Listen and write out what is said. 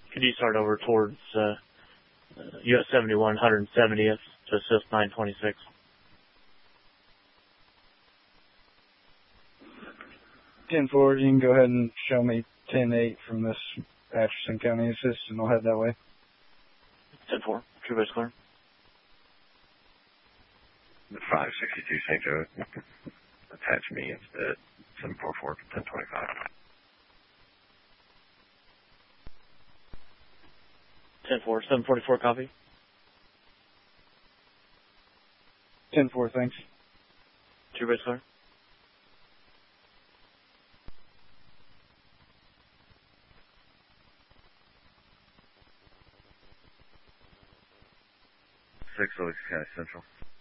Could you start over towards US 71, 170th to assist 926? 10-4, you can go ahead and show me 10-8 from this Atchison County assist, and I'll head that way. 10-4, true base clear. 562 St. Joe. Attach me instead. 744, 1025. 10-4, 744 copy. 10-4, thanks. True base clear. Six Oaks County Central.